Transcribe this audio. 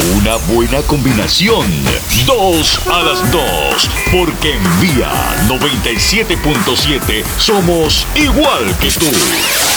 Una buena combinación. 2 a las 2. Porque en Vía 97.7 somos igual que tú.